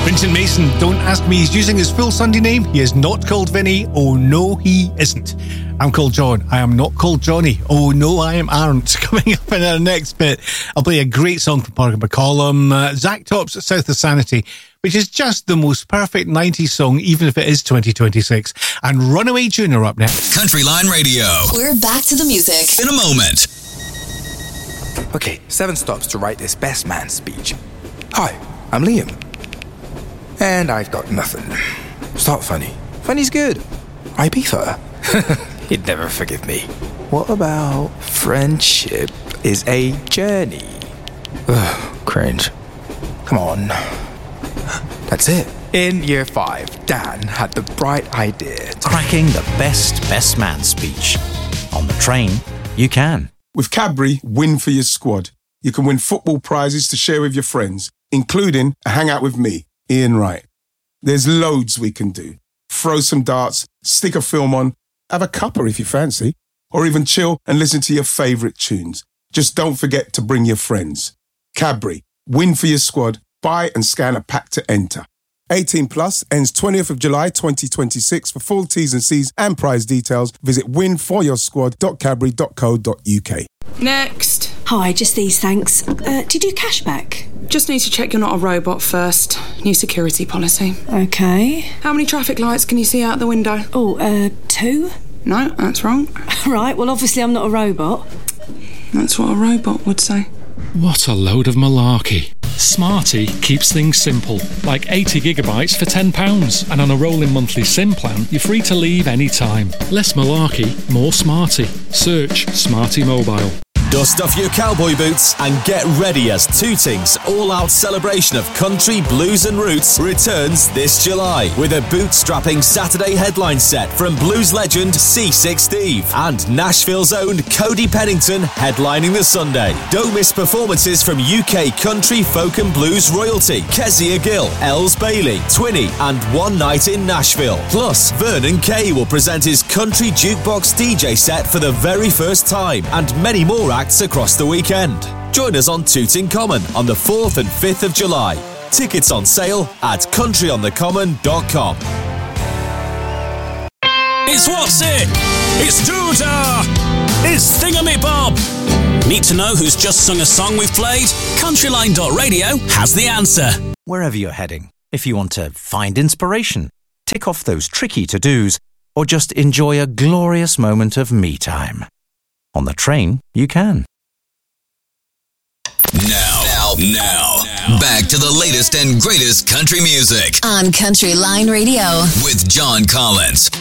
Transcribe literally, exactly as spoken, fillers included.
Vincent Mason, don't ask me, he's using his full Sunday name. He is not called Vinny. Oh no, he isn't. I'm called John. I am not called Johnny. Oh no, I am aren't. Coming up in our next bit, I'll play a great song from Parker McCollum, uh, Zach Top's South of Sanity, which is just the most perfect nineties song, even if it is twenty twenty-six. And Runaway Junior up next. Country Line Radio. We're back to the music in a moment. Okay, seven stops to write this best man speech. Hi, I'm Liam. And I've got nothing. Start funny. Funny's good. Ibiza. He'd never forgive me. What about friendship is a journey? Ugh, cringe. Come on. That's it. In year five, Dan had the bright idea to... cracking the best best man speech. On the train, you can. With Cadbury, win for your squad. You can win football prizes to share with your friends, including a hangout with me, Ian Wright. There's loads we can do. Throw some darts, stick a film on, have a cuppa if you fancy, or even chill and listen to your favourite tunes. Just don't forget to bring your friends. Cadbury, win for your squad. Buy and scan a pack to enter. eighteen plus, ends twentieth of July twenty twenty-six. For full T's and C's and prize details, visit win for your squad dot cadbury dot co dot uk. Next. Hi, just these, thanks. Uh, do you do cashback? Just need to check you're not a robot first. New security policy. Okay. How many traffic lights can you see out the window? Oh, uh, two? No, that's wrong. Right, well, obviously I'm not a robot. That's what a robot would say. What a load of malarkey. Smarty keeps things simple, like eighty gigabytes for ten pounds, and on a rolling monthly SIM plan, you're free to leave any time. Less malarkey, more smarty. Search Smarty Mobile. Dust off your cowboy boots and get ready as Tooting's all-out celebration of country, blues and roots returns this July with a boot-strapping Saturday headline set from blues legend C six Steve and Nashville's own Cody Pennington headlining the Sunday. Don't miss performances from U K country, folk and blues royalty Kezia Gill, Els Bailey, Twinny and One Night in Nashville. Plus, Vernon Kay will present his country jukebox D J set for the very first time and many more acts across the weekend. Join us on Tooting Common on the fourth and fifth of July. Tickets on sale at country on the common dot com. It's What's It? It's Doodah! It's Thingamabob! Need to know who's just sung a song we've played? countryline dot radio has the answer. Wherever you're heading, if you want to find inspiration, tick off those tricky to-dos, or just enjoy a glorious moment of me time. On the train, you can. Now, now, now, back to the latest and greatest country music on Country Line Radio with John Collins.